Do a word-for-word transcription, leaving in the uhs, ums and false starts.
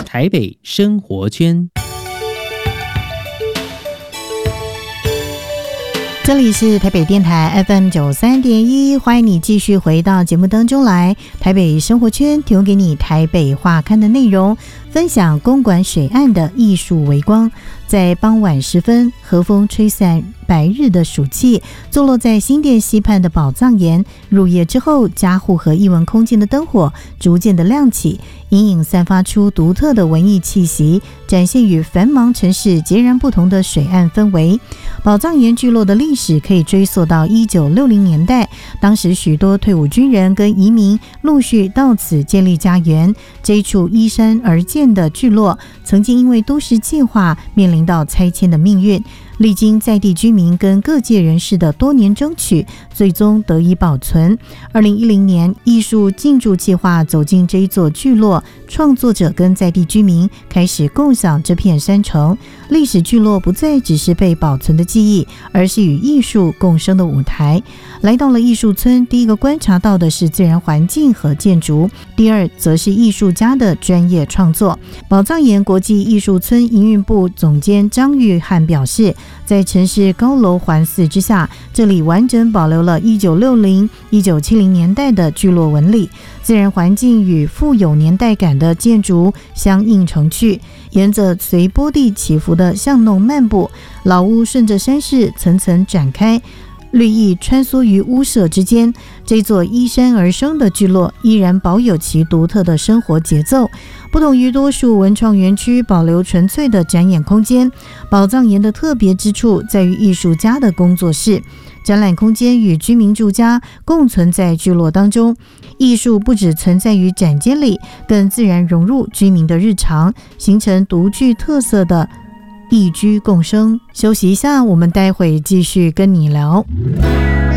台北生活圈。 这里是台北电台 F M 九十三点一，欢迎你继续回到节目当中来。台北生活圈提供给你台北画刊的内容，分享公馆水岸的艺术微光。在傍晚时分，和风吹散白日的暑气，坐落在新店西畔的宝藏岩，入夜之后，家户和艺文空间的灯火逐渐的亮起，隐隐散发出独特的文艺气息，展现与繁忙城市截然不同的水岸氛围。宝藏岩聚落的历史可以追溯到一九六零年代，当时许多退伍军人跟移民陆续到此建立家园。这一处依山而建的聚落，曾经因为都市计划面临到拆迁的命运，历经在地居民跟各界人士的多年争取，最终得以保存。二零一零年，艺术进驻计划走进这一座聚落，创作者跟在地居民开始共享这片山城。历史聚落不再只是被保存的记忆，而是与艺术共生的舞台。来到了艺术村，第一个观察到的是自然环境和建筑，第二则是艺术家的专业创作。宝藏岩国际艺术村营运部总监张玉汉表示，在城市高楼环伺之下，这里完整保留了一九六零、一九七零年代的聚落纹理，自然环境与富有年代感的建筑相映成趣。沿着随波地起伏的巷弄漫步，老屋顺着山势层层展开，绿意穿梭于屋舍之间。这座依山而生的聚落依然保有其独特的生活节奏，不同于多数文创园区保留纯粹的展演空间。宝藏岩的特别之处在于艺术家的工作室，展览空间与居民住家共存在聚落当中，艺术不只存在于展间里，更自然融入居民的日常，形成独具特色的异居共生。休息一下，我们待会继续跟你聊。